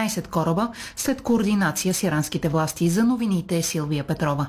12 кораба след координация с иранските власти. За новините Силвия Петрова.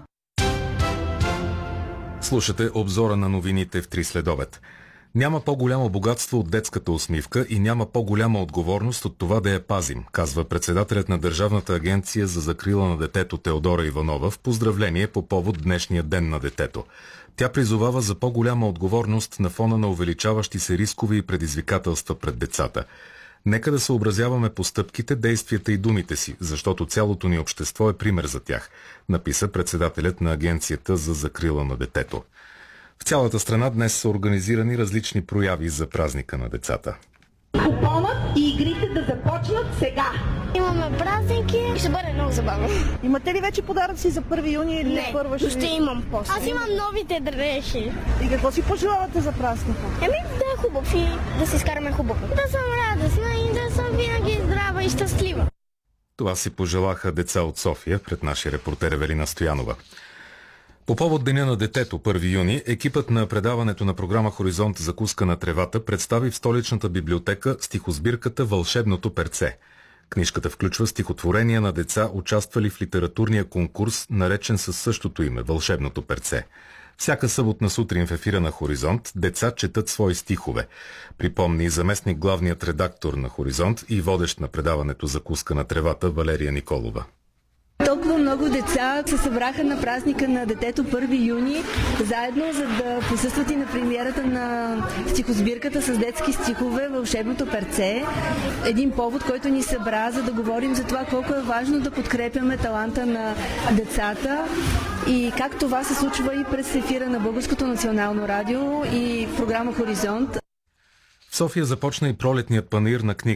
Слушате обзора на новините в 3 следобед. Няма по-голямо богатство от детската усмивка и няма по-голяма отговорност от това да я пазим, казва председателят на Държавната агенция за закрила на детето Теодора Иванова в поздравление по повод днешния ден на детето. Тя призовава за по-голяма отговорност на фона на увеличаващи се рискове и предизвикателства пред децата. Нека да съобразяваме постъпките, действията и думите си, защото цялото ни общество е пример за тях, написа председателят на Агенцията за закрила на детето. В цялата страна днес са организирани различни прояви за празника на децата. Купонът и игрите да започнат сега. Имаме празники и ще бъде много забавно. Имате ли вече подаръци за 1 юни или не, първа ще имам после. Аз имам новите дрехи. И какво си пожелавате за празника? Да е хубав и да си изкараме хубаво. Да съм радостна и да съм винаги здрава и щастлива. Това си пожелаха деца от София пред нашия репортер Евелина Стоянова. По повод Деня на детето, 1 юни, екипът на предаването на програма Хоризонт закуска на тревата представи в столичната библиотека стихосбирката Вълшебното перце. Книжката включва стихотворения на деца, участвали в литературния конкурс, наречен със същото име Вълшебното перце. Всяка съботна сутрин в ефира на Хоризонт деца четат свои стихове. Припомни заместник главният редактор на Хоризонт и водещ на предаването закуска на тревата Валерия Николова. Толкова много деца се събраха на празника на детето 1 юни, заедно, за да присъстват и на премиерата на стихосбирката с детски стихове Вълшебното перце. Един повод, който ни събра, за да говорим за това колко е важно да подкрепяме таланта на децата и как това се случва и през ефира на Българското национално радио и програма Хоризонт. В София започна и пролетният панаир на книга.